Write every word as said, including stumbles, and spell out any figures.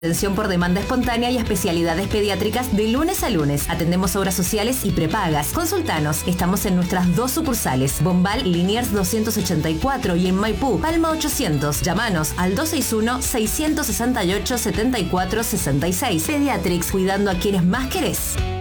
Atención por demanda espontánea y especialidades pediátricas de lunes a lunes. Atendemos obras sociales y prepagas. Consultanos. Estamos en nuestras dos sucursales. Bombal, Liniers doscientos ochenta y cuatro y en Maipú, Palma ochocientos. Llámanos al dos seis uno, seis seis ocho, siete cuatro seis seis. Pediatrix, cuidando a quienes más querés.